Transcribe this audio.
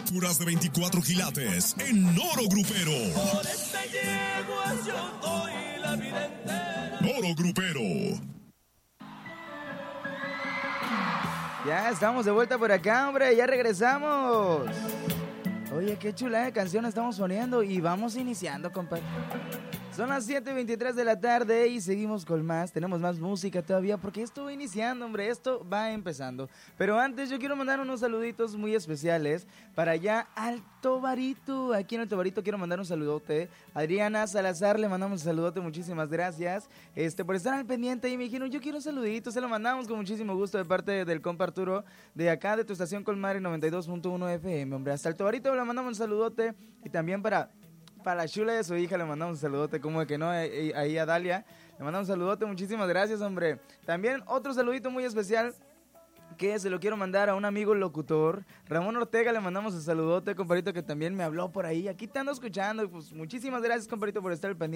Puras de 24 quilates en oro grupero. Por esta yegua yo doy la vida entera. Oro grupero. Ya estamos de vuelta por acá, hombre, ya regresamos. Oye, qué chula de canción estamos poniendo y vamos iniciando, compadre. Son las 7:23 de la tarde y seguimos con más. Tenemos más música todavía porque esto va iniciando, hombre. Esto va empezando. Pero antes yo quiero mandar unos saluditos muy especiales para allá al Tobarito. Aquí en el Tobarito quiero mandar un saludote. Adriana Salazar, le mandamos un saludote. Muchísimas gracias por estar al pendiente. Y me dijeron, yo quiero un saludito. Se lo mandamos con muchísimo gusto de parte del compa Arturo de acá de tu estación Colmar 92.1 FM, hombre. Hasta el Tobarito le mandamos un saludote. Y también para la chula de su hija le mandamos un saludote, como de que no, ahí a Dalia, le mandamos un saludote, muchísimas gracias, hombre. También otro saludito muy especial, que se lo quiero mandar a un amigo locutor, Ramón Ortega, le mandamos un saludote, compadrito, que también me habló por ahí, aquí te ando escuchando, pues muchísimas gracias, compadrito, por estar al pendiente.